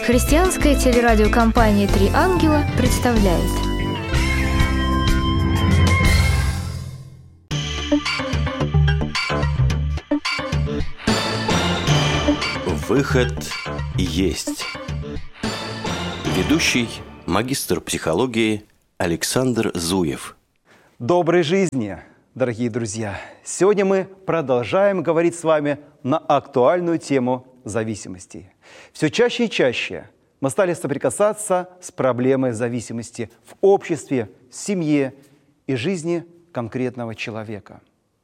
Христианская телерадиокомпания «Три ангела» представляет. Выход есть. Ведущий, магистр психологии Александр Зуев. Доброй жизни, дорогие друзья! Сегодня мы продолжаем говорить с вами на актуальную тему зависимости. Все чаще и чаще мы стали соприкасаться с проблемой зависимости в обществе, семье и жизни конкретного человека.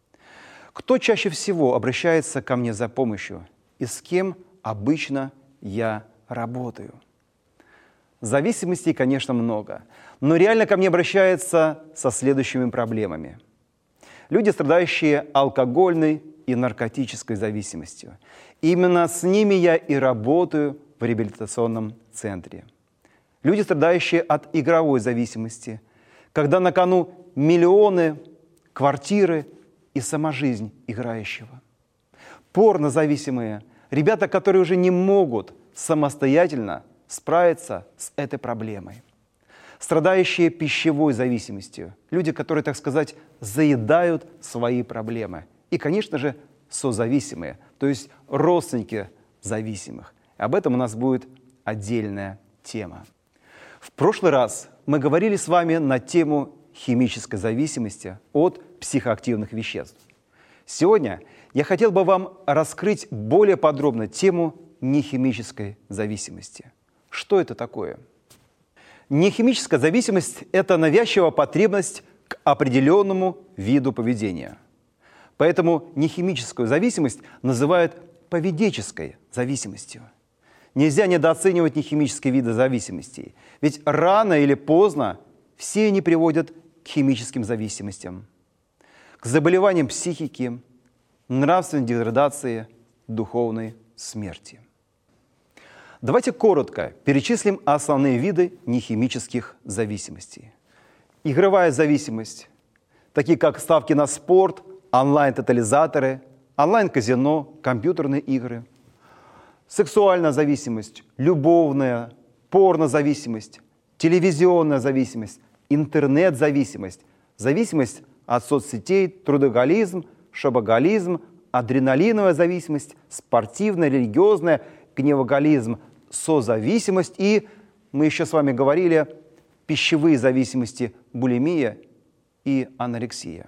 Кто чаще всего обращается ко мне за помощью и с кем обычно я работаю? Зависимостей, конечно, много, но реально ко мне обращаются со следующими проблемами. Люди, страдающие алкогольной и наркотической зависимостью. Именно с ними я и работаю в реабилитационном центре. Люди, страдающие от игровой зависимости, когда на кону миллионы, квартиры и сама жизнь играющего. Порнозависимые, ребята, которые уже не могут самостоятельно справиться с этой проблемой. Страдающие пищевой зависимостью, люди, которые, так сказать, заедают свои проблемы. И, конечно же, созависимые, то есть родственники зависимых. Об этом у нас будет отдельная тема. В прошлый раз мы говорили с вами на тему химической зависимости от психоактивных веществ. Сегодня я хотел бы вам раскрыть более подробно тему нехимической зависимости. Что это такое? Нехимическая зависимость – это навязчивая потребность к определенному виду поведения. Поэтому нехимическую зависимость называют поведенческой зависимостью. Нельзя недооценивать нехимические виды зависимостей, ведь рано или поздно все они приводят к химическим зависимостям, к заболеваниям психики, нравственной деградации, духовной смерти. Давайте коротко перечислим основные виды нехимических зависимостей. Игровая зависимость, такие как ставки на спорт, онлайн-тотализаторы, онлайн-казино, компьютерные игры. Сексуальная зависимость, любовная, порнозависимость, телевизионная зависимость, интернет-зависимость, зависимость от соцсетей, трудоголизм, шопоголизм, адреналиновая зависимость, спортивная, религиозная, гневоголизм, созависимость и, мы еще с вами говорили, пищевые зависимости, булимия и анорексия.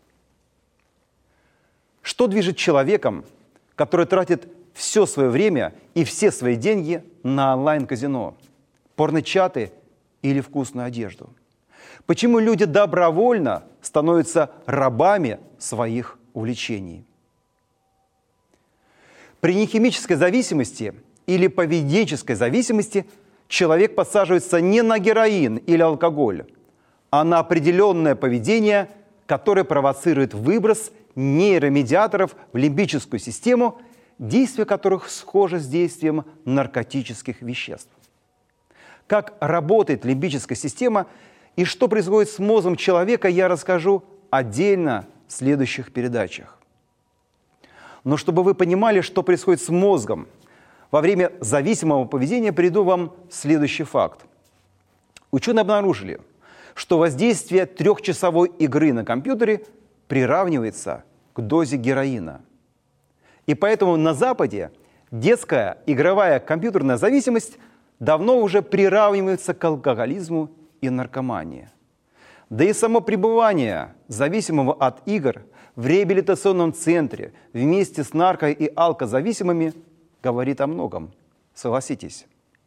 Что движет человеком, который тратит все свое время и все свои деньги на онлайн-казино, порночаты или вкусную одежду? Почему люди добровольно становятся рабами своих увлечений? При нехимической зависимости или поведенческой зависимости человек подсаживается не на героин или алкоголь, а на определенное поведение, которое провоцирует выброс нейромедиаторов в лимбическую систему, действие которых схоже с действием наркотических веществ. Как работает лимбическая система и что происходит с мозгом человека, я расскажу отдельно в следующих передачах. Но чтобы вы понимали, что происходит с мозгом во время зависимого поведения, приведу вам следующий факт. Ученые обнаружили, что воздействие 3-часовой игры на компьютере приравнивается к дозе героина. И поэтому на Западе детская игровая компьютерная зависимость давно уже приравнивается к алкоголизму и наркомании. Да и само пребывание зависимого от игр в реабилитационном центре вместе с нарко- и алкозависимыми говорит о многом. Согласитесь.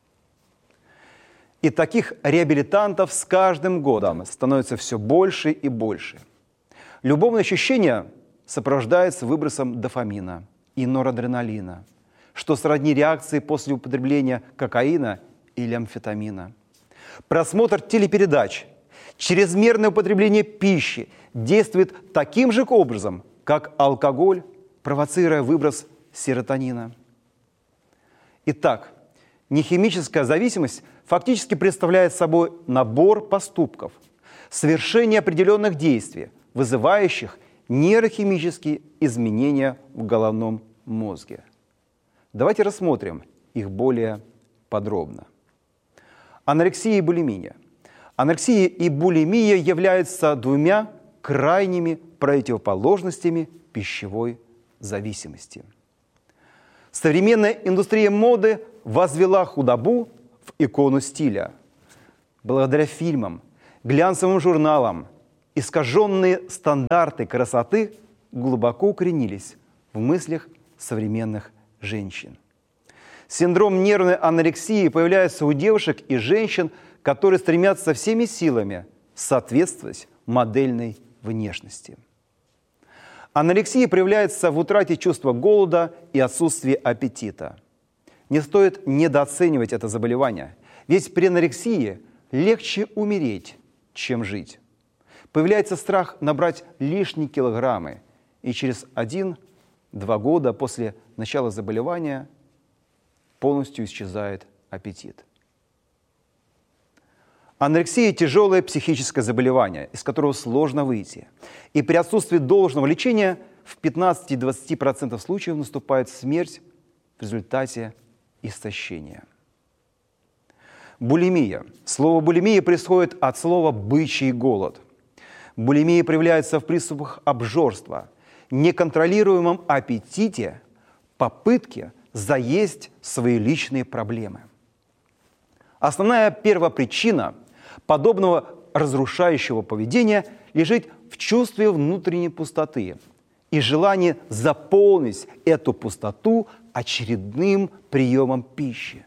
И таких реабилитантов с каждым годом становится все больше и больше. Любовные ощущения сопровождаются выбросом дофамина и норадреналина, что сродни реакции после употребления кокаина или амфетамина. Просмотр телепередач, чрезмерное употребление пищи действует таким же образом, как алкоголь, провоцируя выброс серотонина. Итак, нехимическая зависимость фактически представляет собой набор поступков, совершение определенных действий, вызывающих нейрохимические изменения в головном мозге. Давайте рассмотрим их более подробно. Анорексия и булимия. Анорексия и булимия являются двумя крайними противоположностями пищевой зависимости. Современная индустрия моды возвела худобу в икону стиля. Благодаря фильмам, глянцевым журналам, искаженные стандарты красоты глубоко укоренились в мыслях современных женщин. Синдром нервной анорексии появляется у девушек и женщин, которые стремятся всеми силами соответствовать модельной внешности. Анорексия проявляется в утрате чувства голода и отсутствии аппетита. Не стоит недооценивать это заболевание, ведь при анорексии легче умереть, чем жить. Появляется страх набрать лишние килограммы, и через 1-2 года после начала заболевания полностью исчезает аппетит. Анорексия – тяжелое психическое заболевание, из которого сложно выйти. И при отсутствии должного лечения в 15-20% случаев наступает смерть в результате истощения. Булимия. Слово «булимия» происходит от слова «бычий голод». Булимия проявляется в приступах обжорства, неконтролируемом аппетите, попытке заесть свои личные проблемы. Основная первопричина подобного разрушающего поведения лежит в чувстве внутренней пустоты и желании заполнить эту пустоту очередным приемом пищи.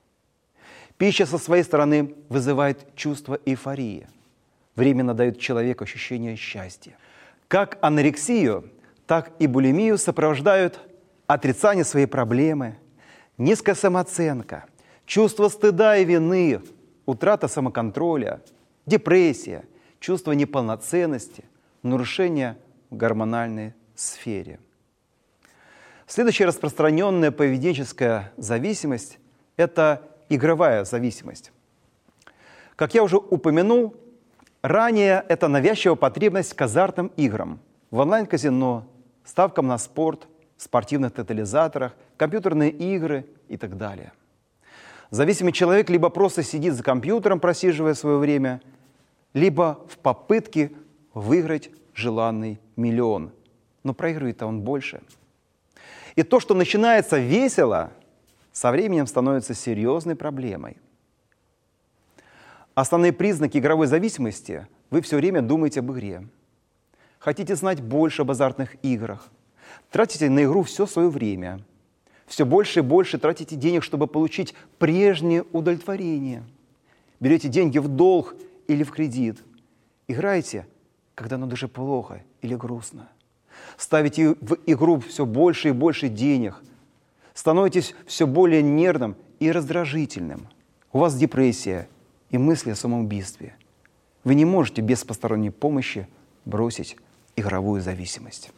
Пища со своей стороны вызывает чувство эйфории, временно дает человеку ощущение счастья. Как анорексию, так и булимию сопровождают отрицание своей проблемы, низкая самооценка, чувство стыда и вины, утрата самоконтроля, депрессия, чувство неполноценности, нарушение в гормональной сфере. Следующая распространенная поведенческая зависимость – это игровая зависимость. Как я уже упомянул, ранее это навязчивая потребность к азартным играм, в онлайн-казино, ставкам на спорт, спортивных тотализаторах, компьютерные игры и так далее. Зависимый человек либо просто сидит за компьютером, просиживая свое время, либо в попытке выиграть желанный миллион. Но проигрывает-то он больше. И то, что начинается весело, со временем становится серьезной проблемой. Основные признаки игровой зависимости – вы все время думаете об игре. Хотите знать больше об азартных играх. Тратите на игру все свое время. Все больше и больше тратите денег, чтобы получить прежнее удовлетворение. Берете деньги в долг или в кредит. Играете, когда на душе плохо или грустно. Ставите в игру все больше и больше денег. Становитесь все более нервным и раздражительным. У вас депрессия и мысли о самоубийстве. Вы не можете без посторонней помощи бросить игровую зависимость.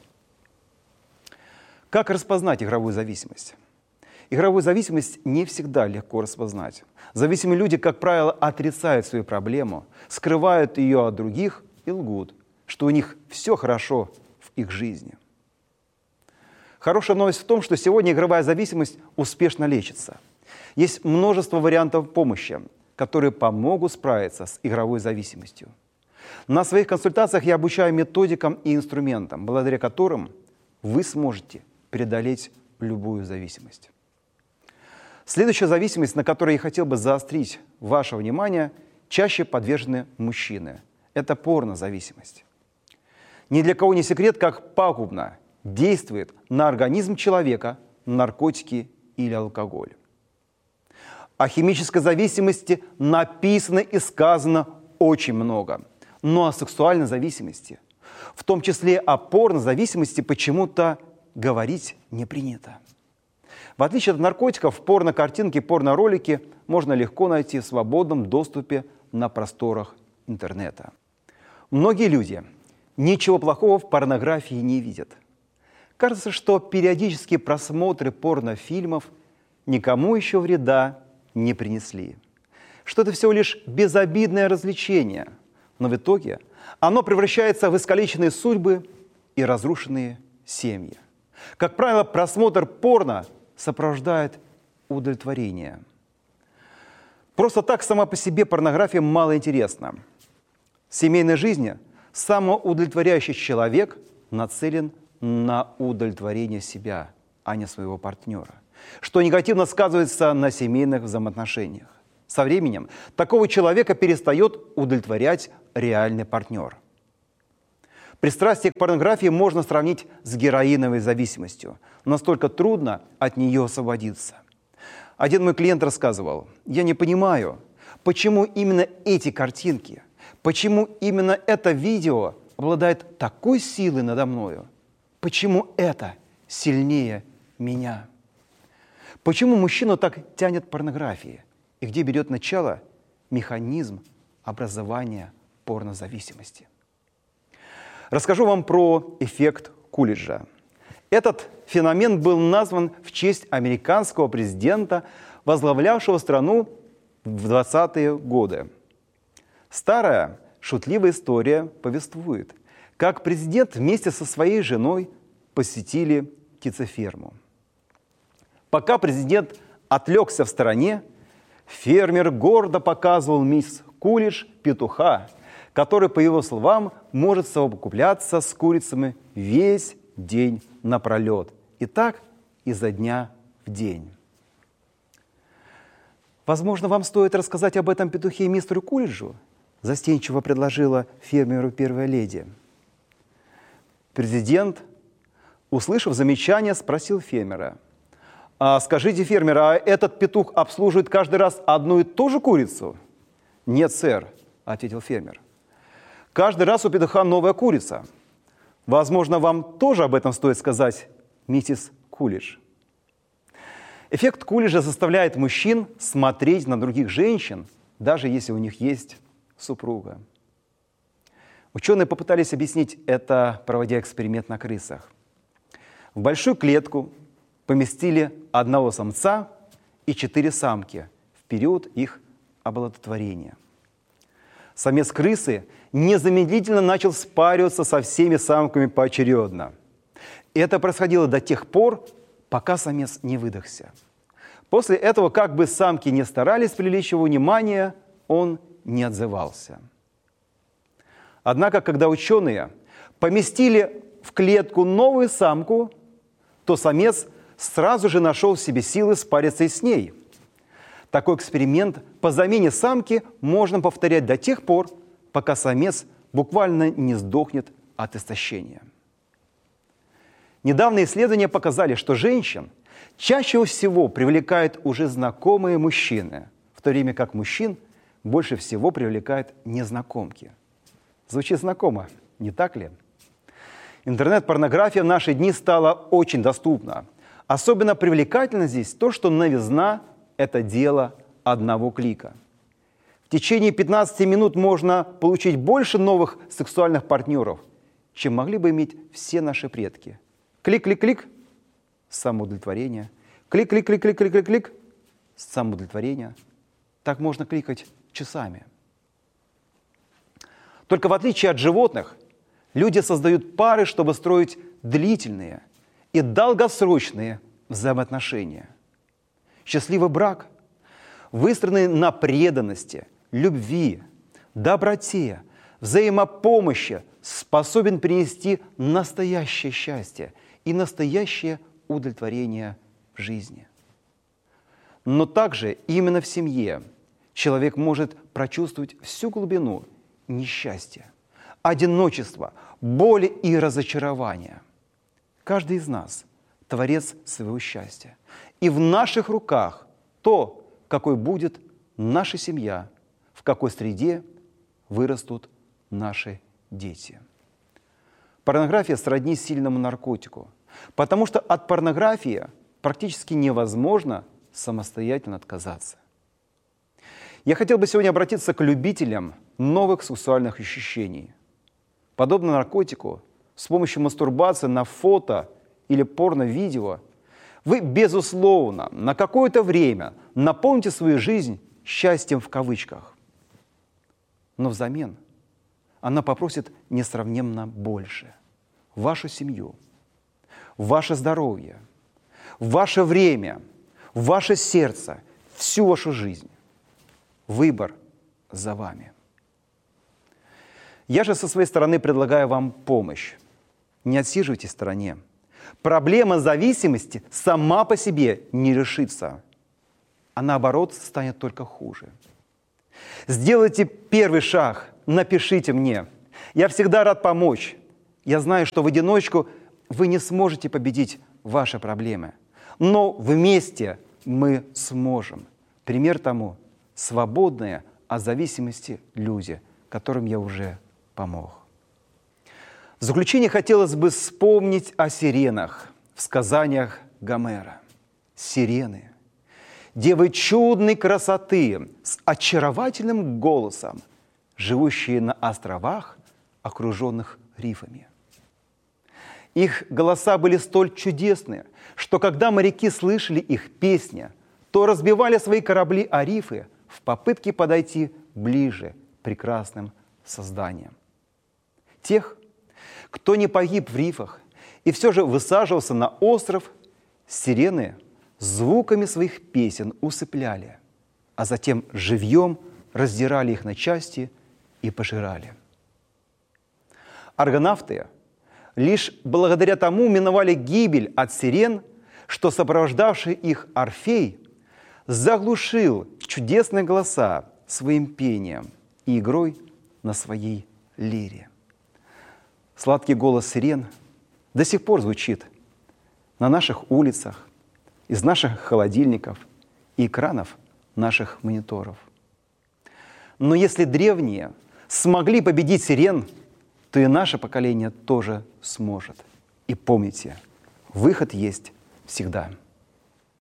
Как распознать игровую зависимость? Игровую зависимость не всегда легко распознать. Зависимые люди, как правило, отрицают свою проблему, скрывают ее от других и лгут, что у них все хорошо в их жизни. Хорошая новость в том, что сегодня игровая зависимость успешно лечится. Есть множество вариантов помощи, которые помогут справиться с игровой зависимостью. На своих консультациях я обучаю методикам и инструментам, благодаря которым вы сможете преодолеть любую зависимость. Следующая зависимость, на которой я хотел бы заострить ваше внимание, чаще подвержены мужчины. Это порнозависимость. Ни для кого не секрет, как пагубно действует на организм человека наркотики или алкоголь. О химической зависимости написано и сказано очень много. Но о сексуальной зависимости, в том числе о порнозависимости, почему-то говорить не принято. В отличие от наркотиков, порнокартинки, порноролики можно легко найти в свободном доступе на просторах интернета. Многие люди ничего плохого в порнографии не видят. Кажется, что периодические просмотры порнофильмов никому еще вреда не принесли. Что это всего лишь безобидное развлечение, но в итоге оно превращается в искалеченные судьбы и разрушенные семьи. Как правило, просмотр порно сопровождает удовлетворение. Просто так сама по себе порнография мало интересна. В семейной жизни самоудовлетворяющий человек нацелен на удовлетворение себя, а не своего партнера, что негативно сказывается на семейных взаимоотношениях. Со временем такого человека перестает удовлетворять реальный партнер. Пристрастие к порнографии можно сравнить с героиновой зависимостью. Настолько трудно от нее освободиться. Один мой клиент рассказывал: «Я не понимаю, почему именно эти картинки, почему именно это видео обладает такой силой надо мною? Почему это сильнее меня? Почему мужчину так тянет к порнографии? И где берет начало механизм образования порнозависимости?» Расскажу вам про эффект Кулиджа. Этот феномен был назван в честь американского президента, возглавлявшего страну в 20-е годы. Старая шутливая история повествует, как президент вместе со своей женой посетили птицеферму. Пока президент отвлекся в стороне, фермер гордо показывал мисс Кулидж петуха, который, по его словам, может совокупляться с курицами весь день напролет. И так изо дня в день. «Возможно, вам стоит рассказать об этом петухе мистеру Кулиджу?» – застенчиво предложила фермеру первая леди. Президент, услышав замечание, спросил фермера: «Скажите, фермер, а этот петух обслуживает каждый раз одну и ту же курицу?» «Нет, сэр», – ответил фермер. «Каждый раз у петуха новая курица. Возможно, вам тоже об этом стоит сказать, миссис Кулидж». Эффект Кулиджа заставляет мужчин смотреть на других женщин, даже если у них есть супруга. Ученые попытались объяснить это, проводя эксперимент на крысах. В большую клетку поместили одного самца и 4 самки в период их оплодотворения. Самец крысы незамедлительно начал спариваться со всеми самками поочередно. Это происходило до тех пор, пока самец не выдохся. После этого, как бы самки не старались привлечь его внимание, он не отзывался. Однако, когда ученые поместили в клетку новую самку, то самец сразу же нашел в себе силы спариться и с ней. Такой эксперимент по замене самки можно повторять до тех пор, пока самец буквально не сдохнет от истощения. Недавние исследования показали, что женщин чаще всего привлекают уже знакомые мужчины, в то время как мужчин больше всего привлекают незнакомки. Звучит знакомо, не так ли? Интернет-порнография в наши дни стала очень доступна. Особенно привлекательно здесь то, что новизна – это дело одного клика. В течение 15 минут можно получить больше новых сексуальных партнеров, чем могли бы иметь все наши предки. Клик-клик-клик – самоудовлетворение. Клик-клик-клик-клик-клик-клик – самоудовлетворение. Так можно кликать часами. Только в отличие от животных, люди создают пары, чтобы строить длительные и долгосрочные взаимоотношения. Счастливый брак, выстроенный на преданности, любви, доброте, взаимопомощи, способен принести настоящее счастье и настоящее удовлетворение в жизни. Но также именно в семье человек может прочувствовать всю глубину несчастья, одиночества, боли и разочарования. Каждый из нас – творец своего счастья. И в наших руках то, какой будет наша семья, в какой среде вырастут наши дети. Порнография сродни сильному наркотику, потому что от порнографии практически невозможно самостоятельно отказаться. Я хотел бы сегодня обратиться к любителям новых сексуальных ощущений. Подобно наркотику, с помощью мастурбации на фото или порно-видео вы, безусловно, на какое-то время наполните свою жизнь «счастьем» в кавычках. Но взамен она попросит несравненно больше. Вашу семью, ваше здоровье, ваше время, ваше сердце, всю вашу жизнь. Выбор за вами. Я же со своей стороны предлагаю вам помощь. Не отсиживайтесь в стороне. Проблема зависимости сама по себе не решится, а наоборот станет только хуже. Сделайте первый шаг, напишите мне. Я всегда рад помочь. Я знаю, что в одиночку вы не сможете победить ваши проблемы, но вместе мы сможем. Пример тому – свободные от зависимости люди, которым я уже помог. В заключение хотелось бы вспомнить о сиренах в сказаниях Гомера. Сирены – девы чудной красоты с очаровательным голосом, живущие на островах, окруженных рифами. Их голоса были столь чудесны, что когда моряки слышали их песни, то разбивали свои корабли о рифы в попытке подойти ближе к прекрасным созданиям. Тех, кто не погиб в рифах и все же высаживался на остров, сирены звуками своих песен усыпляли, а затем живьем раздирали их на части и пожирали. Аргонавты лишь благодаря тому миновали гибель от сирен, что сопровождавший их Орфей заглушил чудесные голоса своим пением и игрой на своей лире. Сладкий голос сирен до сих пор звучит на наших улицах, из наших холодильников и экранов наших мониторов. Но если древние смогли победить сирен, то и наше поколение тоже сможет. И помните, выход есть всегда.